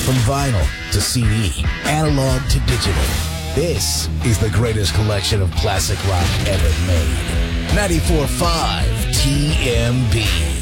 From vinyl to CD, analog to digital, this is the greatest collection of classic rock ever made. 94.5 TMB.